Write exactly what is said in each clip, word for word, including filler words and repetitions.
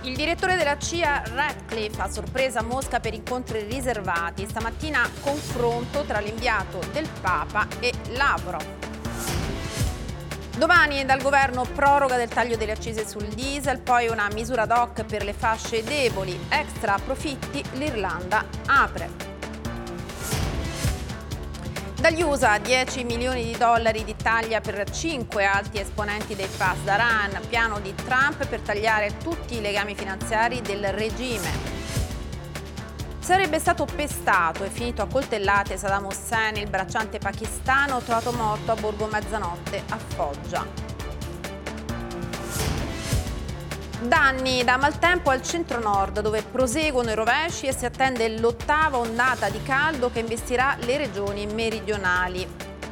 Il direttore della C I A Ratcliffe a sorpresa Mosca per incontri riservati. Stamattina confronto tra l'inviato del Papa e Lavrov. Domani dal governo proroga del taglio delle accise sul diesel, poi una misura ad hoc per le fasce deboli, extra profitti, l'Irlanda apre. Dagli U S A dieci milioni di dollari di taglia per cinque alti esponenti dei F A S d'Aran, piano di Trump per tagliare tutti i legami finanziari del regime. Sarebbe stato pestato e finito a coltellate Saddam Hussein, il bracciante pakistano trovato morto a Borgo Mezzanotte a Foggia. Danni da maltempo al centro-nord, dove proseguono i rovesci e si attende l'ottava ondata di caldo che investirà le regioni meridionali.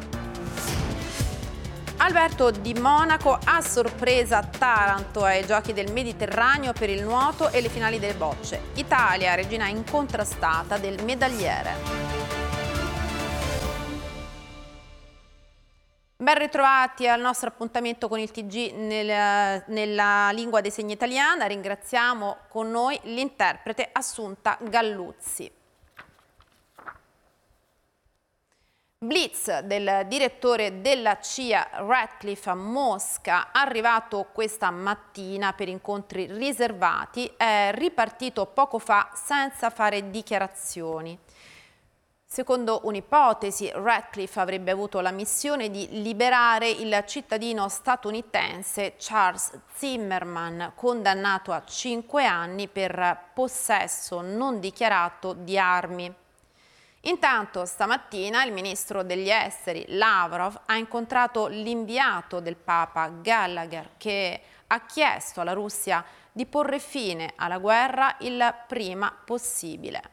Alberto Di Monaco a sorpresa Taranto ai Giochi del Mediterraneo per il nuoto e le finali delle bocce. Italia, regina incontrastata del medagliere. Ben ritrovati al nostro appuntamento con il T G nel, nella lingua dei segni italiana. Ringraziamo con noi l'interprete Assunta Galluzzi. Blitz del direttore della C I A Ratcliffe a Mosca, arrivato questa mattina per incontri riservati, è ripartito poco fa senza fare dichiarazioni. Secondo un'ipotesi, Ratcliffe avrebbe avuto la missione di liberare il cittadino statunitense Charles Zimmerman, condannato a cinque anni per possesso non dichiarato di armi. Intanto stamattina il ministro degli esteri Lavrov ha incontrato l'inviato del Papa Gallagher, che ha chiesto alla Russia di porre fine alla guerra il prima possibile.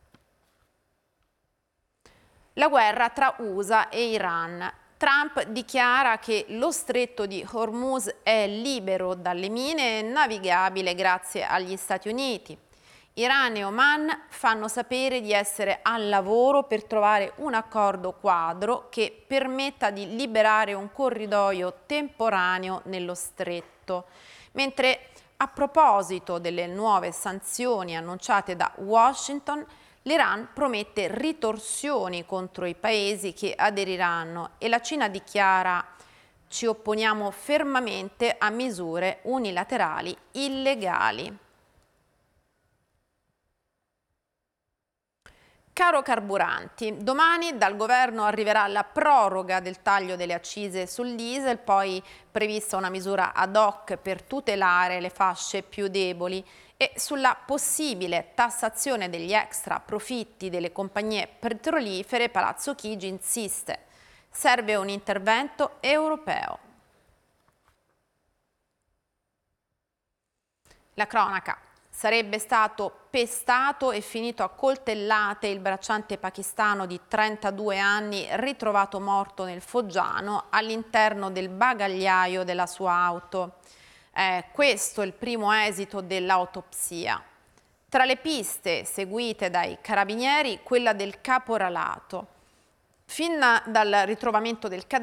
La guerra tra U S A e Iran. Trump dichiara che lo stretto di Hormuz è libero dalle mine e navigabile grazie agli Stati Uniti. Iran e Oman fanno sapere di essere al lavoro per trovare un accordo quadro che permetta di liberare un corridoio temporaneo nello stretto. Mentre a proposito delle nuove sanzioni annunciate da Washington, l'Iran promette ritorsioni contro i paesi che aderiranno e la Cina dichiara: ci opponiamo fermamente a misure unilaterali illegali. Caro carburanti, domani dal governo arriverà la proroga del taglio delle accise sul diesel, poi prevista una misura ad hoc per tutelare le fasce più deboli e sulla possibile tassazione degli extra profitti delle compagnie petrolifere Palazzo Chigi insiste. Serve un intervento europeo. La cronaca. Sarebbe stato pestato e finito a coltellate il bracciante pakistano di trentadue anni ritrovato morto nel Foggiano all'interno del bagagliaio della sua auto. È questo il primo esito dell'autopsia. Tra le piste seguite dai carabinieri, quella del caporalato. Fin dal ritrovamento del cadavere